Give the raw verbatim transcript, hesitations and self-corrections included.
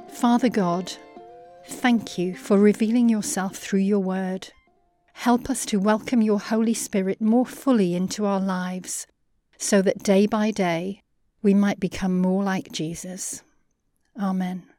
Father God, thank you for revealing yourself through your word. Help us to welcome your Holy Spirit more fully into our lives, so that day by day we might become more like Jesus. Amen.